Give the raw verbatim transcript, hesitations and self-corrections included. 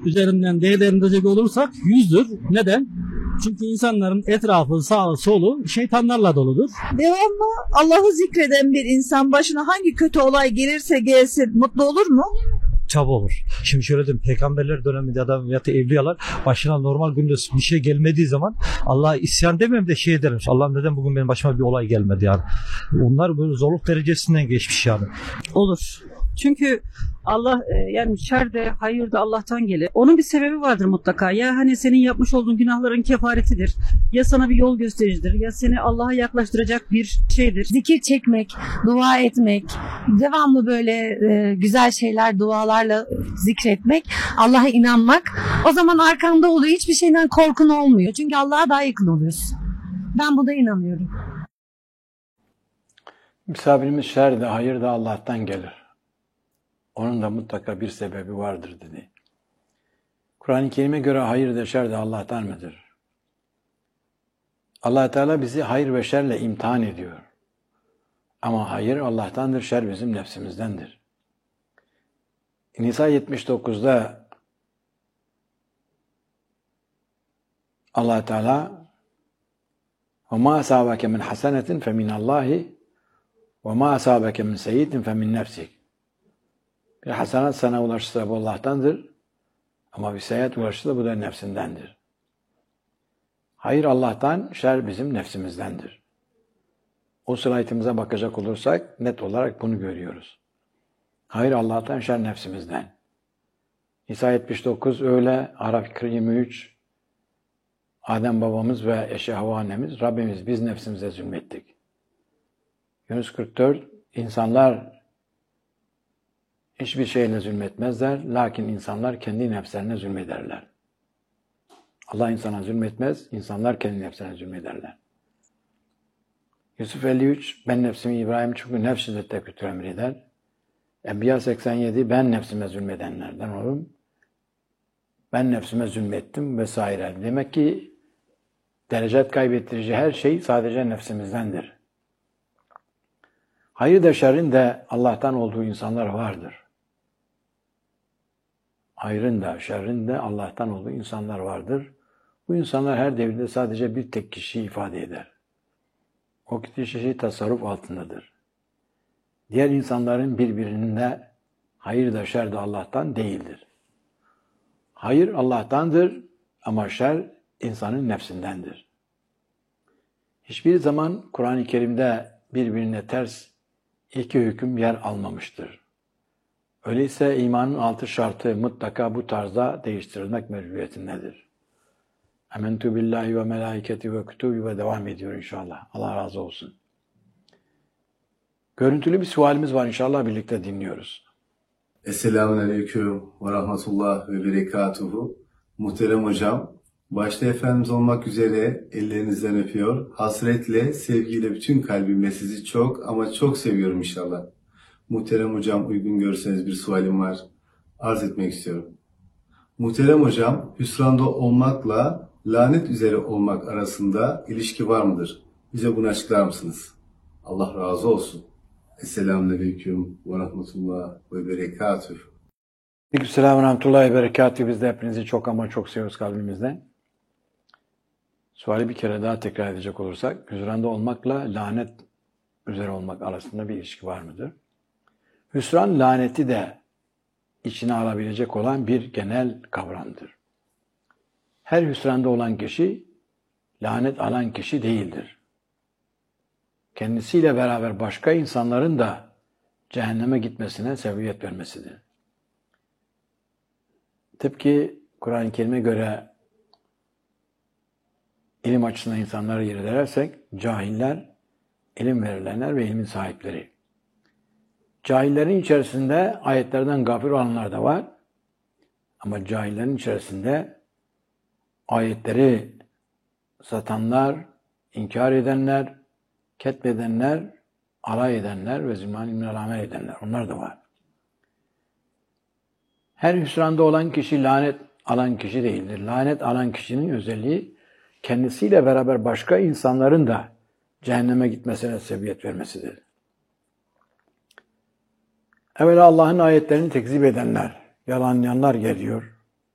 üzerinden değerlendirecek olursak yüzdür. Neden? Çünkü insanların etrafı, sağı, solu şeytanlarla doludur. Devamlı Allah'ı zikreden bir insan başına hangi kötü olay gelirse gelsin mutlu olur mu? Tabi olur. Şimdi şöyle diyeyim, peygamberler döneminde adam ya da evliyalar başına normal günde bir şey gelmediği zaman Allah'a isyan demem de şey ederim. Allah'ım neden bugün benim başıma bir olay gelmedi yani. Onlar böyle zorluk derecesinden geçmiş yani. Olur. Çünkü Allah yani şer de hayır da Allah'tan gelir. Onun bir sebebi vardır mutlaka. Ya hani senin yapmış olduğun günahların kefaretidir. Ya sana bir yol göstericidir. Ya seni Allah'a yaklaştıracak bir şeydir. Zikir çekmek, dua etmek, devamlı böyle e, güzel şeyler, dualarla zikretmek, Allah'a inanmak. O zaman arkanda oluyor. Hiçbir şeyden korkun olmuyor. Çünkü Allah'a daha yakın oluyorsun. Ben buna inanıyorum. Misafirimiz şer de hayır da Allah'tan gelir. Onun da mutlaka bir sebebi vardır dedi. Kur'an-ı Kerim'e göre hayır da şer de Allah'tan mıdır? Allah Teala bizi hayır ve şerle imtihan ediyor. Ama hayır Allah'tandır, şer bizim nefsimizdendir. Nisa yetmiş dokuzda Allah Teala وَمَا أَصَابَكَ مِنْ حَسَنَةٍ فَمِنَ اللّٰهِ وَمَا أَصَابَكَ مِنْ سَيِّئَةٍ فَمِنْ نَفْسِكَ. Bir hasenat sana ulaşırsa bu Allah'tandır. Ama bir seyyiat ulaşırsa bu da nefsindendir. Hayır Allah'tan, şer bizim nefsimizdendir. O slaytımıza bakacak olursak net olarak bunu görüyoruz. Hayır Allah'tan, şer nefsimizden. Nisa yetmiş dokuz öyle, Araf yirmi üç, Adem babamız ve eşi Havva annemiz, Rabbimiz biz nefsimize zulmettik. Yunus kırk dört, insanlar hiçbir şeyle zulmetmezler, lakin insanlar kendi nefslerine zulmederler. Allah insana zulmetmez, insanlar kendi nefslerine zulmederler. Yusuf elli üç, ben nefsimi İbrahim çünkü nefs izzette kötü emreder. Enbiya seksen yedi, ben nefsime zulmedenlerden olurum. Ben nefsime zulmettim vesaire. Demek ki derecet kaybettirici her şey sadece nefsimizdendir. Hayır da şerrin de Allah'tan olduğu insanlar vardır. Hayrın da şerrin de Allah'tan olduğu insanlar vardır. Bu insanlar her devirde sadece bir tek kişiyi ifade eder. O kişi tasarruf altındadır. Diğer insanların birbirinde hayır da şer de Allah'tan değildir. Hayır Allah'tandır ama şer insanın nefsindendir. Hiçbir zaman Kur'an-ı Kerim'de birbirine ters iki hüküm yer almamıştır. Öyleyse imanın altı şartı mutlaka bu tarzda değiştirilmek mecburiyetindedir. Amentu billahi ve melaiketi ve kütübü ve devam ediyor inşallah. Allah razı olsun. Görüntülü bir sualimiz var inşallah birlikte dinliyoruz. Esselamun Aleyküm ve Rahmetullah ve Berekatuhu. Muhterem hocam, başta Efendimiz olmak üzere ellerinizden öpüyor. Hasretle, sevgiyle bütün kalbimle sizi çok ama çok seviyorum inşallah. Muhterem hocam uygun görürseniz bir sualim var. Arz etmek istiyorum. Muhterem hocam, hüsranda olmakla lanet üzere olmak arasında ilişki var mıdır? Bize bunu açıklar mısınız? Allah razı olsun. Esselamun Aleyküm ve Rahmetullah ve Berekatuhu. Aleykümselam ve Rahmetullahi ve Berekatuhu. Biz de hepinizi çok ama çok seviyoruz kalbimizden. Suali bir kere daha tekrar edecek olursak, hüsranda olmakla lanet üzere olmak arasında bir ilişki var mıdır? Hüsran, laneti de içine alabilecek olan bir genel kavramdır. Her hüsranda olan kişi, lanet alan kişi değildir. Kendisiyle beraber başka insanların da cehenneme gitmesine sebebiyet vermesidir. Tıpkı Kur'an-ı Kerim'e göre ilim açısından insanları irdelersek, cahiller, ilim verilenler ve ilmin sahipleri. Cahillerin içerisinde ayetlerden gafil olanlar da var. Ama cahillerin içerisinde ayetleri satanlar, inkar edenler, ketmedenler, alay edenler ve zulmân ilmine amel edenler. Onlar da var. Her hüsranda olan kişi lanet alan kişi değildir. Lanet alan kişinin özelliği kendisiyle beraber başka insanların da cehenneme gitmesine sebebiyet vermesidir. Evvela Allah'ın ayetlerini tekzip edenler, yalanlayanlar geliyor.